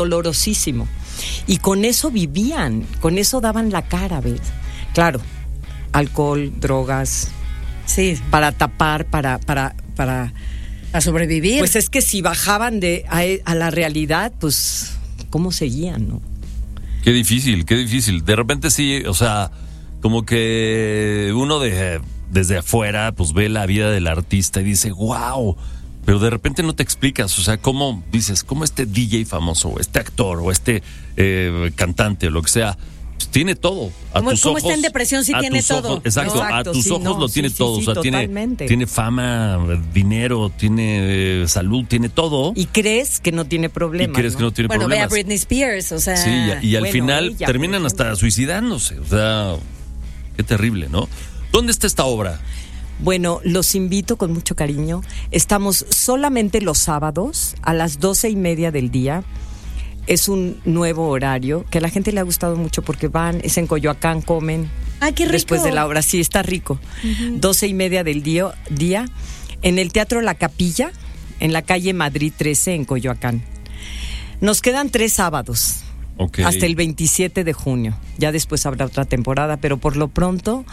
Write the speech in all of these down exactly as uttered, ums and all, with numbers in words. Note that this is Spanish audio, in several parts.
dolorosísimo. Y con eso vivían, con eso daban la cara, ¿ves? Claro, alcohol, drogas, sí, para tapar, para, para, para, a sobrevivir. Pues es que si bajaban de a, a la realidad, pues, ¿cómo seguían, no? Qué difícil, qué difícil. De repente sí, o sea, como que uno de desde afuera, pues ve la vida del artista y dice, wow. Pero de repente no te explicas, o sea, cómo dices, cómo este D J famoso, o este actor, o este eh, cantante, o lo que sea, pues tiene todo. A ¿Cómo, tus ¿cómo ojos, está en depresión si tiene todo? Ojos, exacto, exacto, a tus sí, ojos no, lo tiene sí, todo, sí, o sea, sí, tiene, totalmente. tiene fama, dinero, tiene eh, salud, tiene todo. Y crees que no tiene problemas. Y crees ¿no? que no tiene bueno, problemas. ve a Britney Spears, o sea. Sí, y, y al bueno, final ella, terminan hasta suicidándose, o sea, qué terrible, ¿no? ¿Dónde está esta obra? Bueno, los invito con mucho cariño. Estamos solamente los sábados a las doce y media del día. Es un nuevo horario que a la gente le ha gustado mucho porque van, es en Coyoacán, comen. ¡Ay, qué rico! Después de la obra, sí, está rico. Uh-huh. Doce y media del día, día en el Teatro La Capilla, en la calle Madrid trece, en Coyoacán. Nos quedan tres sábados. Okay. Hasta el veintisiete de junio. Ya después habrá otra temporada, pero por lo pronto,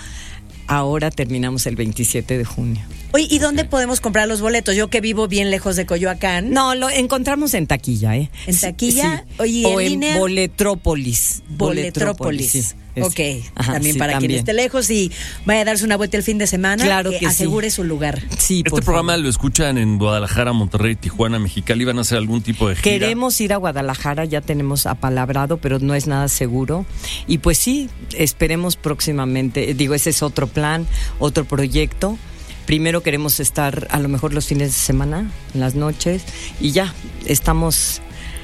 ahora terminamos el veintisiete de junio. Oye, ¿y dónde Okay. podemos comprar los boletos? Yo que vivo bien lejos de Coyoacán. No, lo encontramos en taquilla, ¿eh? ¿En taquilla? Sí. Oye, o ¿en en línea? Boletrópolis. Boletrópolis. Sí, ok, Ajá, también sí, para también. quien esté lejos y vaya a darse una vuelta el fin de semana, Claro que, que sí. asegure su lugar. Sí, Este por programa favor. lo escuchan en Guadalajara, Monterrey, Tijuana, Mexicali. ¿Van a hacer algún tipo de gira? Queremos ir a Guadalajara, ya tenemos apalabrado, pero no es nada seguro. Y pues sí, esperemos próximamente. Digo, ese es otro plan, otro proyecto. Primero queremos estar a lo mejor los fines de semana, en las noches, y ya estamos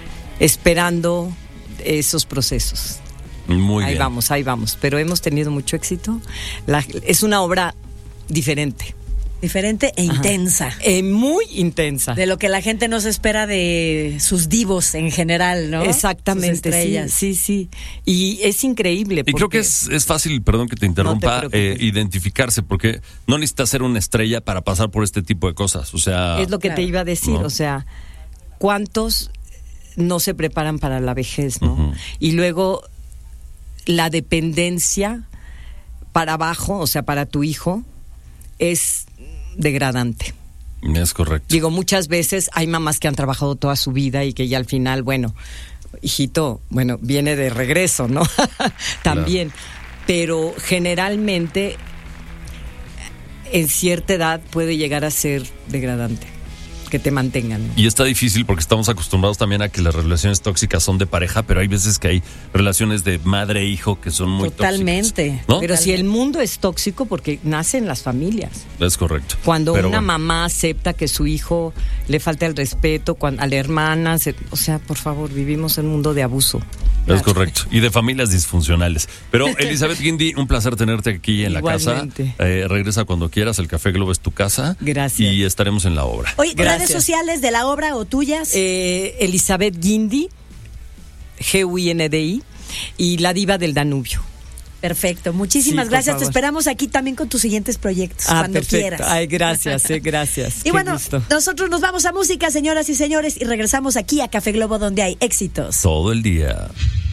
esperando esos procesos. Muy ahí bien. vamos, ahí vamos. Pero hemos tenido mucho éxito. La, es una obra diferente. Diferente e Ajá. intensa. Eh, muy intensa. De lo que la gente no se espera de sus divos en general, ¿no? Exactamente, Sus estrellas. sí, sí, sí. Y es increíble. Y creo que es, es fácil, perdón que te interrumpa, No te eh, identificarse, porque no necesitas ser una estrella para pasar por este tipo de cosas. O sea, Es lo que Claro. te iba a decir, ¿No? o sea, ¿cuántos no se preparan para la vejez, no? Ujú. Y luego la dependencia para abajo, o sea, para tu hijo, es degradante. es correcto. Digo, muchas veces hay mamás que han trabajado toda su vida y que ya al final, bueno, hijito, bueno, viene de regreso, ¿no? También. Pero generalmente, en cierta edad puede llegar a ser degradante, que te mantengan, ¿no? Y está difícil porque estamos acostumbrados también a que las relaciones tóxicas son de pareja, pero hay veces que hay relaciones de madre e hijo que son muy Totalmente. tóxicas, ¿no? Pero si el mundo es tóxico, porque nace en las familias. Es correcto. Cuando Pero una bueno. mamá acepta que su hijo le falta el respeto, cuando, a la hermana, se, o sea, por favor, vivimos en un mundo de abuso. Es correcto. Y de familias disfuncionales. Pero Elizabeth Guindy, un placer tenerte aquí en la Igualmente. casa. Eh, regresa cuando quieras. El Café Globo es tu casa. Gracias. Y estaremos en la obra. Oye, Gracias. redes sociales de la obra o tuyas. Eh, Elizabeth Guindy, G U I N D I, y La Diva del Danubio. Perfecto, muchísimas Sí, por gracias. Te favor. esperamos aquí también con tus siguientes proyectos, Ah, cuando perfecto. quieras. Ay, gracias, eh, gracias. Y Qué bueno, gusto. nosotros nos vamos a música, señoras y señores, y regresamos aquí a Café Globo, donde hay éxitos. Todo el día.